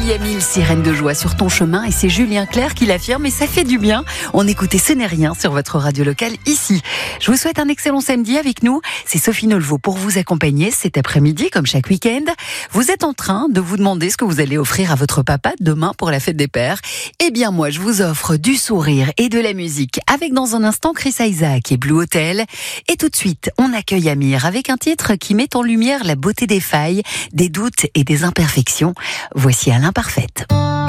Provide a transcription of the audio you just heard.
il y a 1000 sirènes de joie sur ton chemin et c'est Julien Clerc qui l'affirme et ça fait du bien. On écoutait Ce n'est rien sur votre radio locale ici. Je vous souhaite un excellent samedi avec nous. C'est Sophie Nolveau pour vous accompagner cet après-midi comme chaque week-end. Vous êtes en train de vous demander ce que vous allez offrir à votre papa demain pour la fête des pères. Eh bien moi je vous offre du sourire et de la musique avec dans un instant Chris Isaak et Blue Hotel. Et tout de suite on accueille Amir avec un titre qui met en lumière la beauté des failles, des doutes et des imperfections. Voici Alain Parfaite.